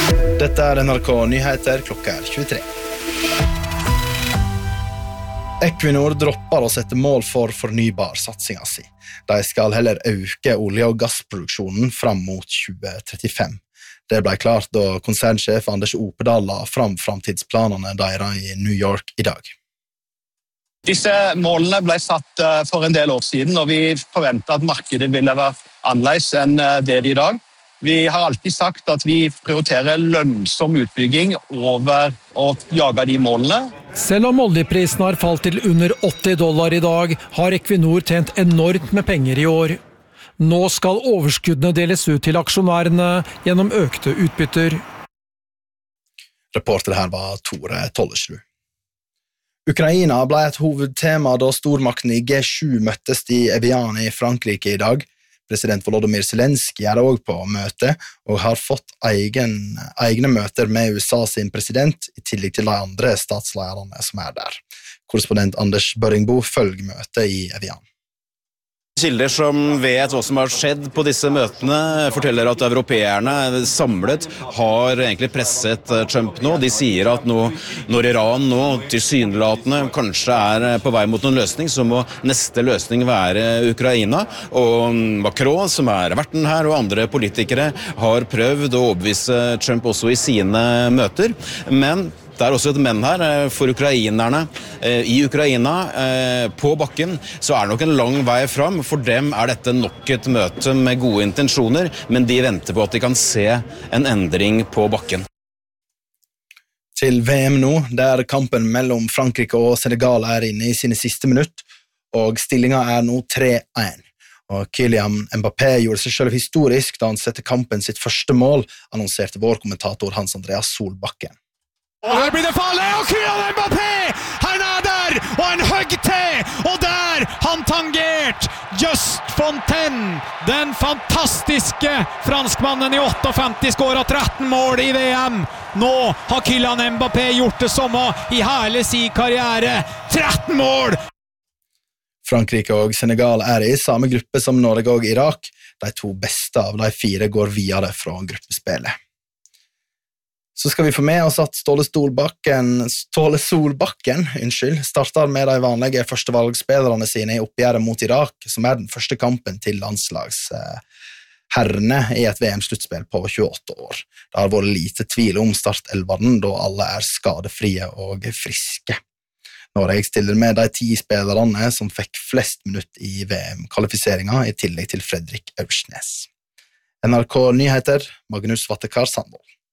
Dette NRK Nyheter, klokka 23. Equinor dropper å sette mål for fornybarsatsingen sin. De skal heller øke olje- og gassproduksjonen fram mot 2035. Det ble klart da konsernsjef Anders Opedal la fram framtidsplanene deres i New York i dag. Disse målene ble satt for en del år siden, og vi forventet at markedet ville være annerledes enn det i dag. Vi har alltid sagt at vi prioriterer lønnsom utbygging over å jage de målene. Selv om oljeprisen har falt til under $80 i dag, har Equinor tjent enormt med penger i år. Nå skal overskuddene deles ut til aksjonærene gjennom økte utbytter. Reporter her var Tore Tollesrud. Ukraina ble et hovedtema da stormakten i G7 møttes i Evian i Frankrike i dag. President Volodymyr Zelensky er også på møte, og har fått egne møter med USA sin president, i tillegg til de andre statslederne som er der. Korrespondent Anders Børringbo følger møtet i Evian. Kilder som vet hva som har skjedd på disse møtene, forteller at europeerne samlet har egentlig presset Trump nå. De sier at når Iran nå tilsynelatende kanskje er på vei mot noen løsning, så må neste løsning være Ukraina. Og Macron, som er verten her, og andre politikere har prøvd å overbevise Trump også i sine møter. Men det er også et men her for ukrainerne. I Ukraina, på bakken, så er det nok en lang vei fram. For dem er dette nok et møte med gode intensjoner, men de venter på at de kan se en endring på bakken. Til VM nå, der kampen mellom Frankrike og Senegal er inne i sine siste minutt, og stillingen er nå 3-1. Og Kylian Mbappé gjorde seg selv historisk da han sette kampen sitt første mål, annonserte vår kommentator Hans Andreas Solbakken. Og her blir det farlig, og Kylian Mbappé, han er der, og han høgg til, og der, han tangert, Just Fontaine, den fantastiske franskmannen i 58 skåret 13 mål i VM. Nå har Kylian Mbappé gjort det samme i hele sin karriere, 13 mål! Frankrike og Senegal er i samme gruppe som Norge og Irak. De to beste av de 4 går videre fra gruppespillet. Så skal vi få med oss at Ståle Solbakken starter med de vanlige førstevalgsspillerne sine i oppgjøret mot Irak, som er den første kampen til landslagsherrene i et VM-sluttspill på 28 år. Det har vært lite tvil om startelveren, da alle er skadefrie og friske. Norge stiller med de 10 spillerne som fikk flest minutt i VM-kvalifiseringen, i tillegg til Fredrik Aursnes. NRK Nyheter, Magnus Vattekar Sandvold.